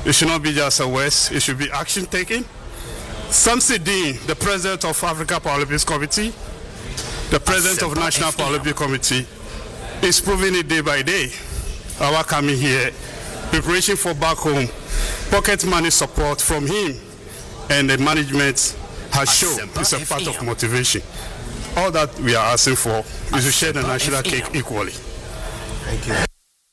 It should not be just a words. It should be action taken. Samson Dean, the president of Africa Paralympics Committee, the president of National Paralympic Committee, is proving it day by day. Our coming here, preparation for back home, pocket money support from him, and the management has shown it's a part of motivation. All that we are asking for is to share the national cake equally. Thank you.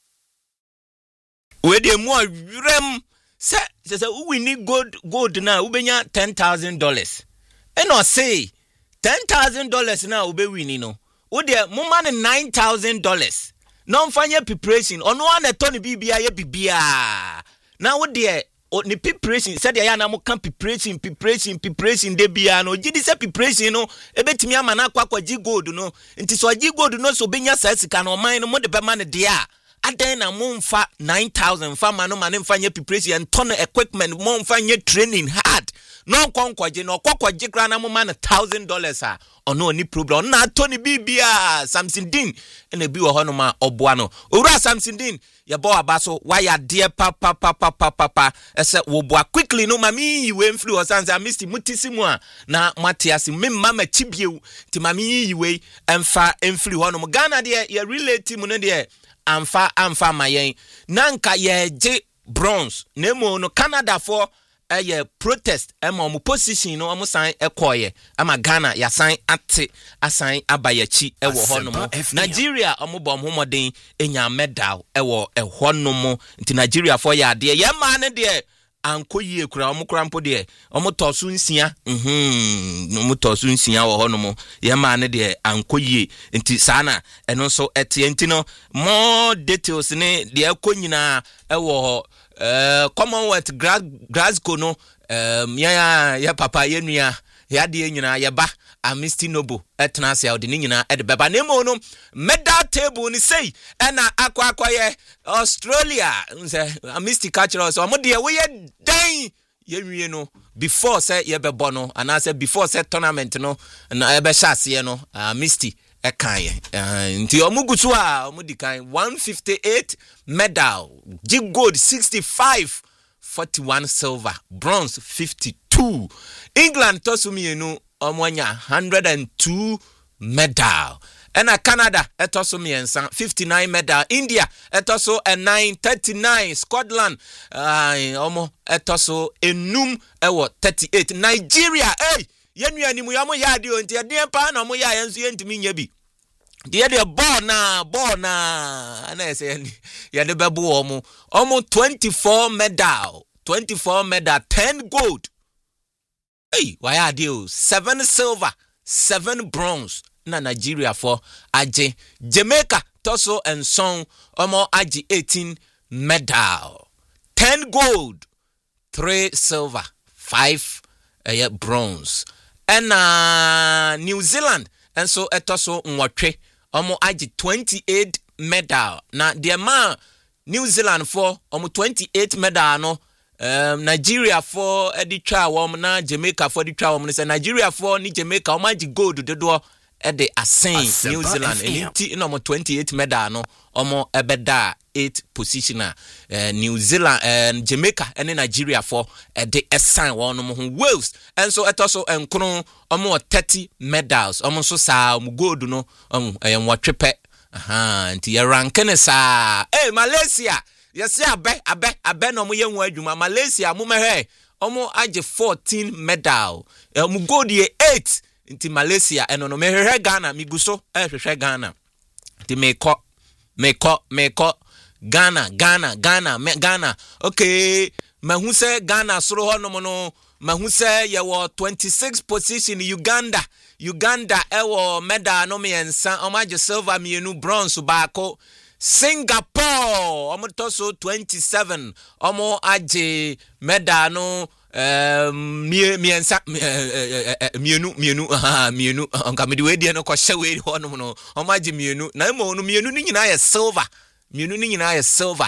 Where the more rem say we need gold now, we benya $10,000. And I say $10,000 now we be winning no. We there more money $9,000. Non fanya preparation. On one a Tony BBA. Now we there ni preparation said ya na mo kan preparation de bia no gidi se preparation no ebetimi ama na akwa gi gold no nti so gi gold no so benya sa sika no man no mo de be man de a adan na mo mfa 9,000 fa ma no ma ne mfa nya preparation and ton equipment mo mfa nya training hard no konkwaje no kokwaje kra na mo man $1,000 a ono ni problem na Tony bibia Samson Dean na bi wo hono ma oboa no owura Samson Dean ya bo abaso why dear papa ese wo boa quickly no mami we mfiri o sanza misti mutisimu a na matiasi mama chibiew ti mami yiwe emfa mfiri hono mo Ghana de ya relate mu no de amfa mayen nanka ye je bronze nemo no Canada for a protest mu position no amu sign ekoye ama Ghana ya sign ate assign abayachi ewo hono Nigeria amu bom homoden enya medal ewo ehono mo nti Nigeria for ya de ye ma ne de ankoyie kura amu krampo de amu tosu nsia amu tosu nsia wo hono mo ye ma ne de ankoyie nti sana eno so ete nti no more details ne de ekonyina ewo Commonwealth Glasgow no ya papa yenua ya de nyina ya ba Amisti Nobo etna sia odi nyina e de beba nemo no medal table ni sei na akwa ye Australia nse Amisti culture so mo de we ye dan yenwie no before say ye bebo no and say before say tournament no na e be hyase no Amisti ekaye nti omugutu a omudikan 158 medal jig gold 65 41 silver bronze 52 England tosumienu omwanya 102 medal ena Canada etosumiensa 59 medal India etoso 939 Scotland omo etoso enum ewo 38 Nigeria yenua ni mu ya mo ya de onti ya de pa na mo ya yenso yentimi nya bi de ball na ana ese ya de bebu omo 24 medal 10 gold why are they 7 silver 7 bronze na Nigeria for aje Jamaica toso and song omo aje 18 medal 10 gold 3 silver 5 bronze and New Zealand and so etoso nwotwe omo aji 28 medal na the man New Zealand for omo 28 medal no Nigeria for editwa wom na Jamaica for editwa wom say Nigeria for ni Jamaica omo aji gold dodo e de asen New Zealand enti no omo 28 medal no omo ebeda 8 positioner New Zealand and Jamaica and Nigeria for the assign one of Wales and so etoso enkron omo 30 medals omo so sa gold no wa tripe nti ya rankene sa Malaysia yes abe no mo ye hu adwuma Malaysia mo mehe omo age 14 medal mo gold ye 8 nti Malaysia eno no mehe Ghana miguso hwehwe Ghana nti meko Ghana okay mahu say Ghana soro ho no no mahu say ye wo 26 position Uganda ewo medal no me ensa omaje silver mienu bronze baako Singapore omo toso 27 omo aje medal no miensa mienu onkamedi we die no ko hye we ho no omaje mienu na mo no mienu ni nyina ye silver mienu ni nyina ye silver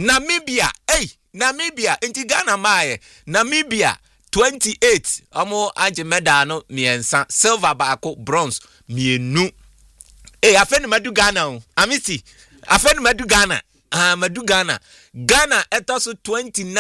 Namibia enti Ghana mae Namibia 28 omo aje medal no miensa silver baako bronze mienu afenu madu Ghana amisi afenu madu Ghana Ghana etoso 29